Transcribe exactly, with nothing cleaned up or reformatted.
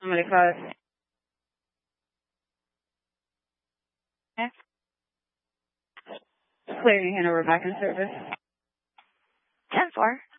Somebody call it. Clearing Hanover back in service. ten four.